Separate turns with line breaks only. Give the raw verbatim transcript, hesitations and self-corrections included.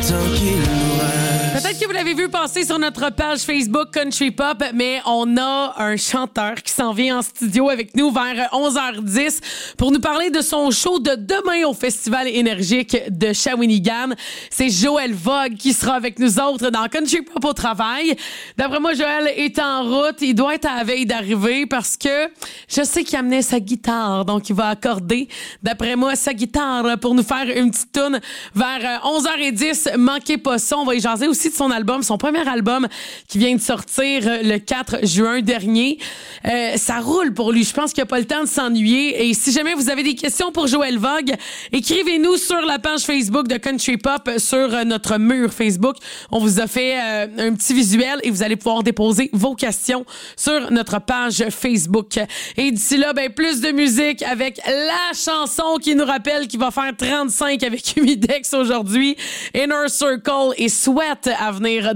temps qu'il nous reste.
Peut-être que vous l'avez vu passer sur notre page Facebook Country Pop, mais on a un chanteur qui s'en vient en studio avec nous vers onze heures dix pour nous parler de son show de demain au Festival énergique de Shawinigan. C'est Joël Vogue qui sera avec nous autres dans Country Pop au travail. D'après moi, Joël est en route. Il doit être à la veille d'arriver parce que je sais qu'il amenait sa guitare, donc il va accorder, d'après moi, sa guitare pour nous faire une petite toune vers onze heures dix. Manquez pas ça. On va y jaser aussi de son album, son premier album qui vient de sortir le quatre juin dernier. Euh, ça roule pour lui. Je pense qu'il n'a pas le temps de s'ennuyer. Et si jamais vous avez des questions pour Joël Vogue, écrivez-nous sur la page Facebook de Country Pop, sur notre mur Facebook. On vous a fait euh, un petit visuel et vous allez pouvoir déposer vos questions sur notre page Facebook. Et d'ici là, ben, plus de musique avec la chanson qui nous rappelle qu'il va faire trente-cinq avec Humidex aujourd'hui. Inner Circle et Sweat à venir